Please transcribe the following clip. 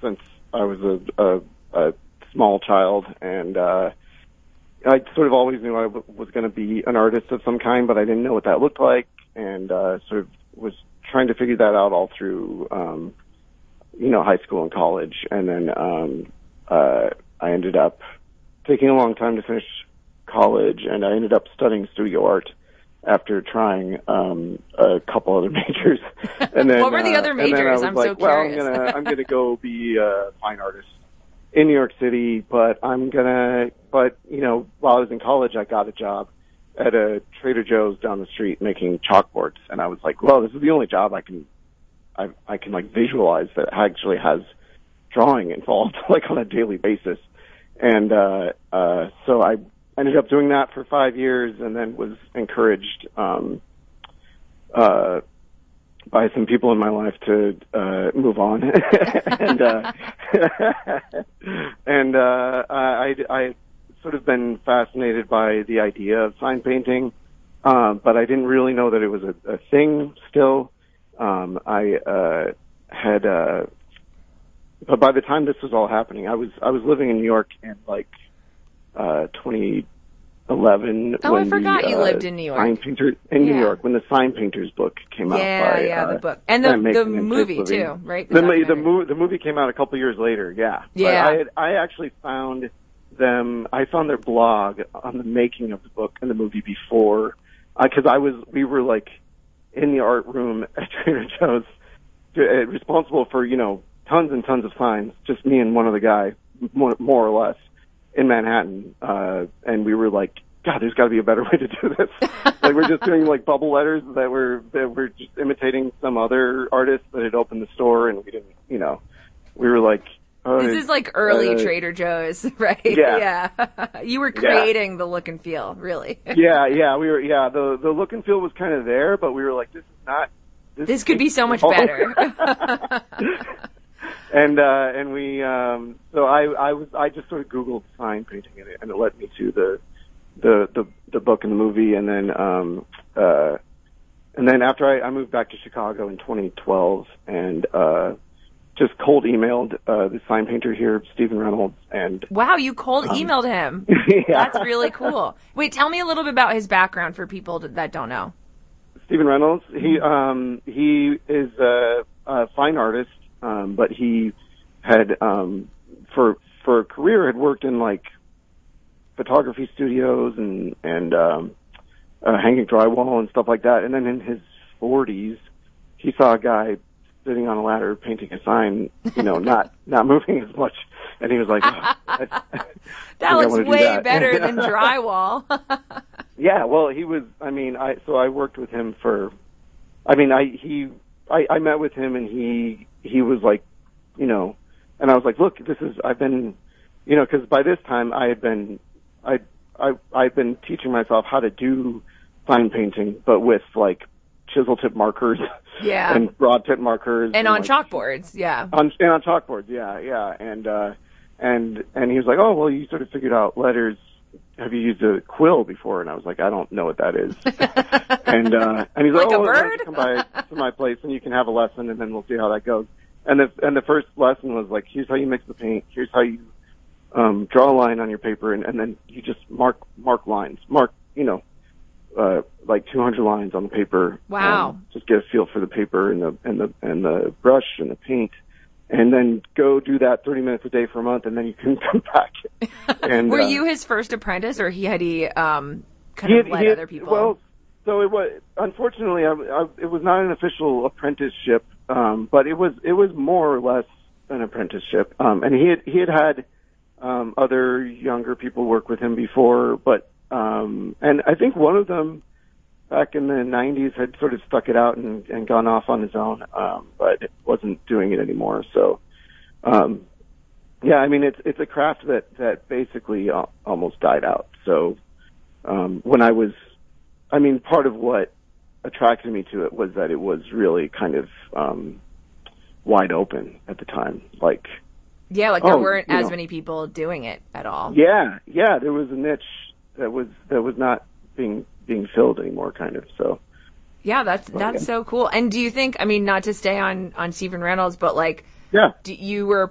since I was a small child, and I sort of always knew I was going to be an artist of some kind, but I didn't know what that looked like, and sort of was trying to figure that out all through, high school and college, and then I ended up taking a long time to finish college, and I ended up studying studio art after trying a couple other majors. And then, what were the other majors? I'm so curious. Well, I'm gonna go be a fine artist in New York City, but while I was in college, I got a job at a Trader Joe's down the street making chalkboards, and I was like, well, this is the only job I can like visualize that actually has drawing involved, like on a daily basis. And so I ended up doing that for 5 years, and then was encouraged by some people in my life to move on. And I sort of been fascinated by the idea of sign painting, but I didn't really know that it was a thing still. But by the time this was all happening, I was living in New York in 2011. Oh, I forgot you lived in New York. New York, when the Sign Painters book came out. The book and the movie too, right? The movie came out a couple years later. Yeah. Yeah. But I actually found them. I found their blog on the making of the book and the movie before, because we were like in the art room at Trader Joe's, responsible for tons and tons of signs, just me and one other guy, more or less, in Manhattan. And we were like, God, there's got to be a better way to do this. Like, we're just doing like bubble letters that were just imitating some other artist that had opened the store, and we didn't, we were like, this is like early Trader Joe's, right? Yeah. You were creating the look and feel, really. We were. Yeah, the look and feel was kind of there, but we were like, this is not. This could be so much better. And we so I just sort of Googled sign painting, and it led me to the book and the movie, and then after I moved back to Chicago in 2012, and just cold emailed the sign painter here, Stephen Reynolds, and wow, you cold emailed him. Yeah. That's really cool. Wait, tell me a little bit about his background for people that don't know. Stephen Reynolds, he is a fine artist, but he had for a career had worked in like photography studios and hanging drywall and stuff like that. And then in his 40s, he saw a guy sitting on a ladder painting a sign, not moving as much, and he was like, that looks way better than drywall. Yeah, well, he was. I worked with him for. I met with him, and he was like, and I was like, look, I've been, because by this time I'd been teaching myself how to do sign painting, but with like chisel tip markers, and broad tip markers, and on chalkboards, on chalkboards, and he was like, oh, well, you sort of figured out letters. Have you used a quill before? And I was like, I don't know what that is. and he's like, a oh, bird? Come by to my place and you can have a lesson, and then we'll see how that goes. And the first lesson was like, here's how you mix the paint. Here's how you draw a line on your paper, and then you just mark lines. Mark, like 200 lines on the paper. Wow. Just get a feel for the paper and the brush and the paint. And then go do that 30 minutes a day for a month, and then you can come back. And were you his first apprentice, or had he led other people? Well, so it was. Unfortunately, it was not an official apprenticeship, but it was more or less an apprenticeship. And he had other younger people work with him before, but and I think one of them back in the 90s had sort of stuck it out and gone off on his own, but wasn't doing it anymore. So, it's a craft that basically almost died out. So, when I was, part of what attracted me to it was that it was really kind of, wide open at the time. There weren't as many people doing it at all. Yeah. There was a niche that was not being filled anymore, kind of. So yeah, that's so cool. And do you think, not to stay on Stephen Reynolds, but you were